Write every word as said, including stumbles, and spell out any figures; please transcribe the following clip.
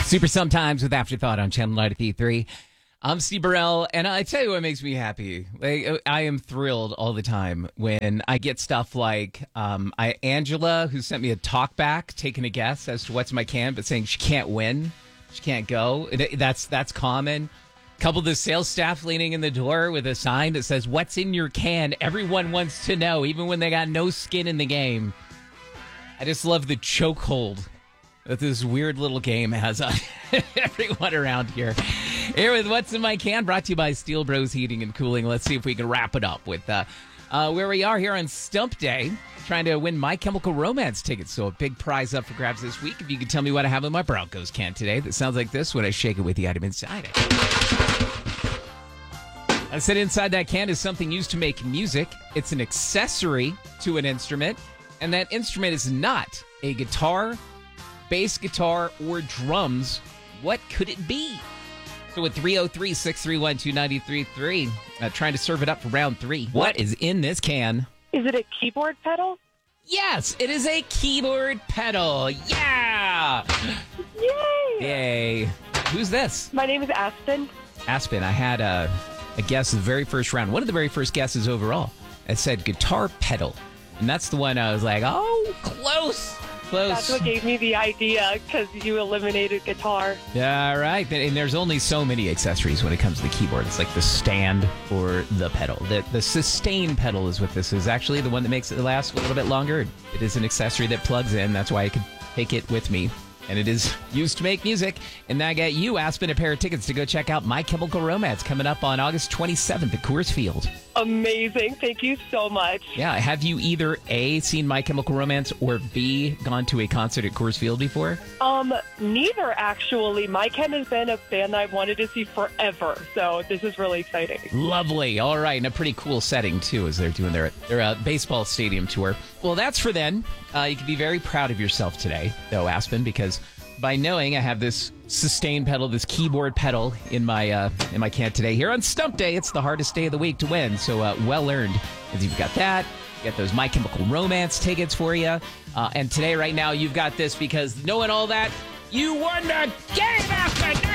Super Sometimes with Afterthought on Channel ninety-three. I'm Steve Burrell, and I tell you what makes me happy. Like, I am thrilled all the time when I get stuff like um, I Angela, who sent me a talk back, taking a guess as to what's in my can, but saying she can't win, she can't go. That's that's common. Couple of the sales staff leaning in the door with a sign that says, "What's in your can?" Everyone wants to know, even when they got no skin in the game. I just love the chokehold that this weird little game has on everyone around here. Here with What's in My Can, brought to you by Steel Bros Heating and Cooling. Let's see if we can wrap it up with uh, uh, where we are here on Stump Day, trying to win My Chemical Romance tickets. So a big prize up for grabs this week. If you could tell me what I have in my Broncos can today that sounds like this when I shake it with the item inside it. I said inside that can is something used to make music. It's an accessory to an instrument, and that instrument is not a guitar, bass guitar, or drums. What could it be? So with three oh three, six three one, two nine three three, uh, trying to serve it up for round three. What is in this can? Is it a keyboard pedal? Yes, it is a keyboard pedal. Yeah! Yay! Yay. Who's this? My name is Aspen. Aspen. I had a, a guess the very first round. One of the very first guesses overall. It said guitar pedal. And that's the one I was like, oh, close. Close. That's what gave me the idea, because you eliminated guitar. Yeah, right. And there's only so many accessories when it comes to the keyboard. It's like the stand or the pedal. The, the sustain pedal is what this is. Actually, the one that makes it last a little bit longer. It is an accessory that plugs in. That's why I could take it with me. And it is used to make music. And I got you, Aspen, a pair of tickets to go check out My Chemical Romance coming up on August twenty-seventh at Coors Field. Amazing. Thank you so much. Yeah. Have you either A, seen My Chemical Romance, or B, gone to a concert at Coors Field before? Um, neither, actually. My Chem has been a band I've wanted to see forever. So this is really exciting. Lovely. All right. And a pretty cool setting, too, as they're doing their, their uh, baseball stadium tour. Well, that's for then. Uh, you can be very proud of yourself today, though, Aspen, because by knowing I have this sustain pedal, this keyboard pedal in my uh, in my can today. Here on Stump Day, it's the hardest day of the week to win, so uh, well earned. As you've got that, you got those My Chemical Romance tickets for you, uh, and today, right now, you've got this because knowing all that, you won the game after.